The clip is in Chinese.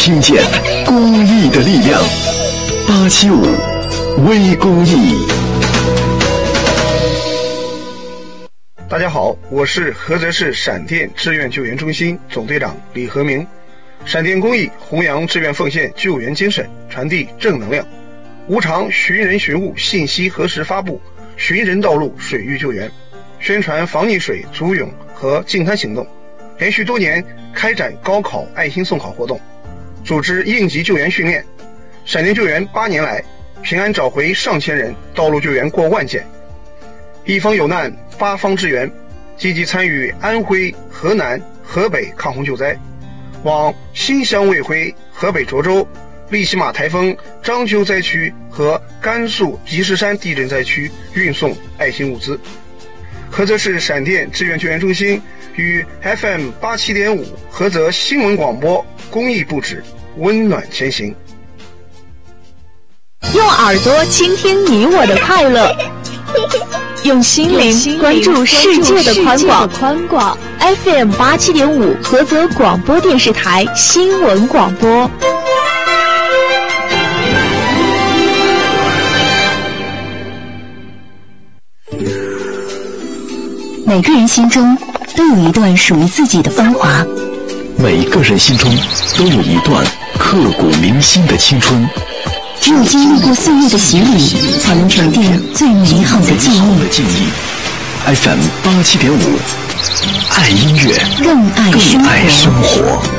听见公益的力量。875微公益。 大家好，我是菏泽市闪电志愿救援中心总队长李和明。闪电公益弘扬志愿奉献救援精神，传递正能量，无偿寻人寻物信息核实发布，寻人道路水域救援，宣传防溺水、阻泳和净滩行动，连续多年开展高考爱心送考活动，组织应急救援训练。闪电救援8年来，平安找回上千人，道路救援过万件。一方有难，八方支援，积极参与安徽、河南、河北抗洪救灾，往新乡卫辉、河北涿州、利西马台风、章丘灾区和甘肃积石山地震灾区运送爱心物资。菏泽市闪电志愿救援中心与 FM87.5 菏泽新闻广播公益布置，温暖前行。 用耳朵倾听你我的快乐，用心灵关注世界的宽广。FM87.5 菏泽广播电视台新闻广播。 每个人心中都有一段属于自己的芳华， 每个人心中都有一段刻骨铭心的青春。 只有经历过岁月的洗礼，才能沉淀最美好的记忆。 FM87.5，爱音乐， 更爱生活。